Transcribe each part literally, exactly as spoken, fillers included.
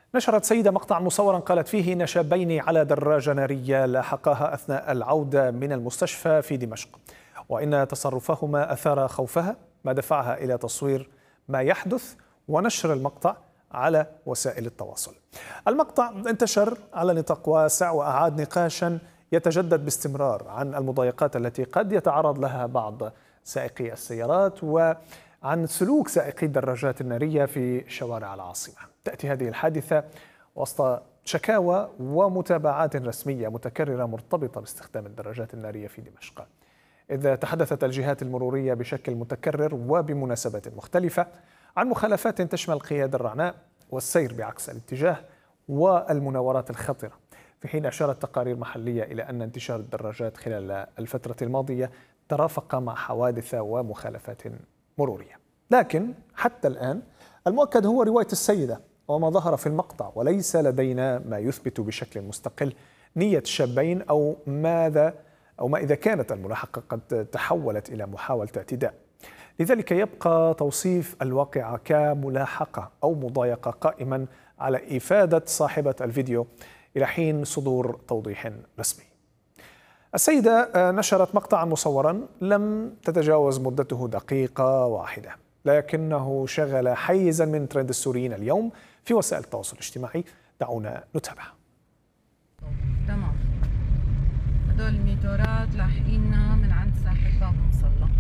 نشرت سيدة مقطع مصورا قالت فيه إن شابين على دراجة نارية لاحقاها أثناء العودة من المستشفى في دمشق، وإن تصرفهما أثار خوفها ما دفعها إلى تصوير ما يحدث ونشر المقطع على وسائل التواصل. المقطع انتشر على نطاق واسع وأعاد نقاشا يتجدد باستمرار عن المضايقات التي قد يتعرض لها بعض سائقي السيارات وعن سلوك سائقي الدراجات النارية في شوارع العاصمة. تأتي هذه الحادثة وسط شكاوى ومتابعات رسمية متكررة مرتبطة باستخدام الدراجات النارية في دمشق، إذ تحدثت الجهات المرورية بشكل متكرر وبمناسبات مختلفة عن مخالفات تشمل القيادة الرعناء والسير بعكس الاتجاه والمناورات الخطرة، في حين أشارت تقارير محلية إلى أن انتشار الدراجات خلال الفترة الماضية ترافق مع حوادث ومخالفات مرورية. لكن حتى الآن المؤكد هو رواية السيدة وما ظهر في المقطع، وليس لدينا ما يثبت بشكل مستقل نية الشابين أو ماذا أو ما إذا كانت الملاحقة قد تحولت إلى محاولة اعتداء. لذلك يبقى توصيف الواقعة كملاحقة أو مضايقة قائما على إفادة صاحبة الفيديو إلى حين صدور توضيح رسمي. السيدة نشرت مقطعا مصورا لم تتجاوز مدته دقيقة واحدة، لكنه شغل حيزا من ترند السوريين اليوم في وسائل التواصل الاجتماعي. دعونا نتابعها. تمام، هدول الميتورات لاحقيننا من عند ساحة باب المصلى.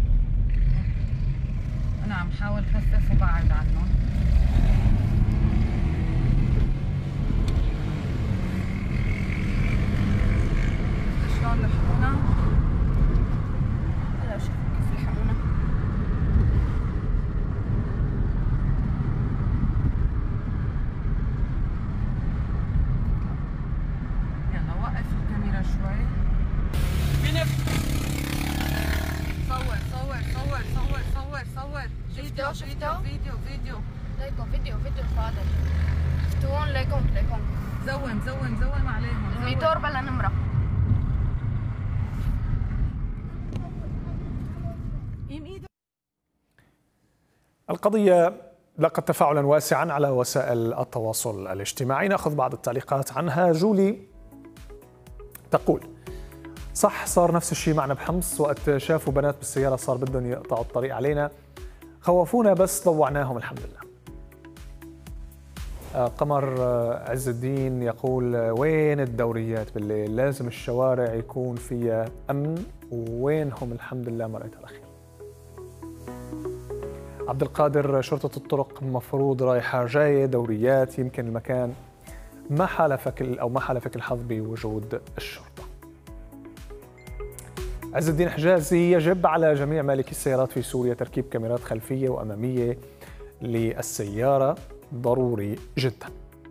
أنا عم حاول خفف وبعد عنهم. شلون لحقونا؟ هلا شوفوا كيف لحقونا. يلا وقف الكاميرا شوي. صور صور صور صور صور صور فيديو فيديو فيديو فيديو ليكم فيديو فيديو فاضل. شفتوهم؟ ليكم ليكم زوم زوم زوم عليهم. الميتور بلا نمرة. القضية لقت تفاعلا واسعا على وسائل التواصل الاجتماعي، نأخذ بعض التعليقات عنها. جولي تقول: صح، صار نفس الشيء معنا بحمص، وقت شافوا بنات بالسيارة صار بدهم يقطعوا الطريق علينا، خوفونا بس طوعناهم الحمد لله. قمر عز الدين يقول: وين الدوريات بالليل؟ لازم الشوارع يكون فيها أمن، وينهم الحمد لله مريت على خير. عبد القادر: شرطة الطرق مفروض رايحة جاية دوريات، يمكن المكان ما حالفك أو ما حالفك الحظ بوجود الشرطة. عز الدين حجازي: يجب على جميع مالكي السيارات في سوريا تركيب كاميرات خلفية وأمامية للسيارة، ضروري جدا.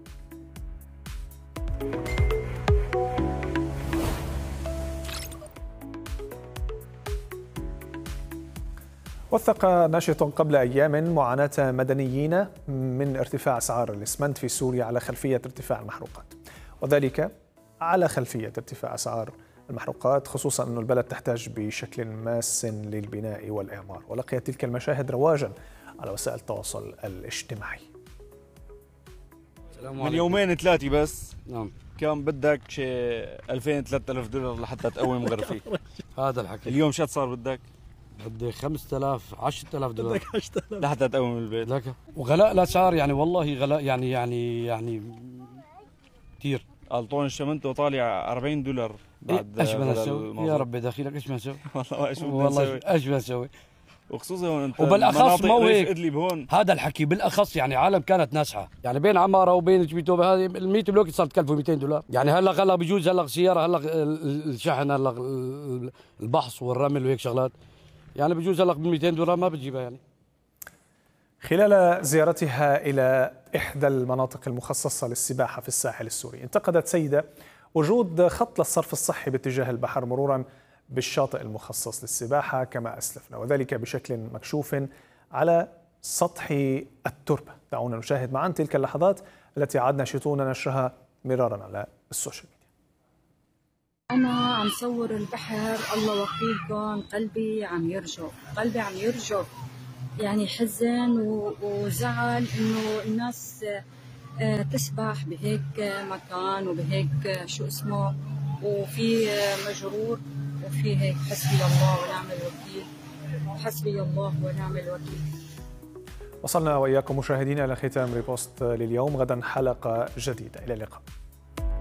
وثق ناشط قبل أيام معاناة مدنيين من ارتفاع أسعار الإسمنت في سوريا على خلفية ارتفاع المحروقات، وذلك على خلفية ارتفاع أسعار المحروقات، خصوصا أن البلد تحتاج بشكل ماس للبناء والإعمار. ولقيت تلك المشاهد رواجا على وسائل التواصل الاجتماعي. من يومين ثلاثة بس نعم كان بدك شيء ألفين ثلاثة آلاف دولار لحتى تقوم غرفيك. هذا الحكي. اليوم شو صار بدك؟ بدي خمسة آلاف عشرة آلاف دولار بدك عشرة آلاف لحتى تقوم البيت. لك وغلاء الاسعار يعني والله غلاء يعني يعني يعني كثير. الطون الشمنتو طالع أربعين دولار بعد. ايش بدنا نسوي؟ يا ربي دخيلك ايش بدنا نسوي؟ والله ايش بدنا والله ايش بدنا نسوي؟ وخصوصا انت وبالاخص مو هيك ادلب هون هذا الحكي بالاخص يعني عالم كانت ناسحه، يعني بين عماره وبين شبيتوبه هذه ال مئة بلوك صارت تكلفه مئتين دولار، يعني هلا هلا بجوز هلا سياره هلا الشحن هلا البحص والرمل وهيك شغلات، يعني بجوز هلا ب مئتين دولار ما بتجيبها يعني. خلال زيارتها إلى إحدى المناطق المخصصة للسباحة في الساحل السوري، انتقدت سيدة وجود خط للصرف الصحي باتجاه البحر مرورا بالشاطئ المخصص للسباحة كما أسلفنا، وذلك بشكل مكشوف على سطح التربة. دعونا نشاهد معا تلك اللحظات التي عاد ناشطون نشرها مرارا على السوشيال ميديا. أنا عم صور البحر، الله وكيلكم، قلبي عم يرجف، قلبي عم يرجف، يعني حزن وزعل إنه الناس آه، تسبح بهيك مكان وبهيك شو اسمه، وفي مجرور وفي هيك حسبي الله ونعم الوكيل، حسبي الله ونعم الوكيل. وصلنا وإياكم مشاهدينا إلى ختام ريبوست لليوم، غدا حلقة جديدة، إلى اللقاء.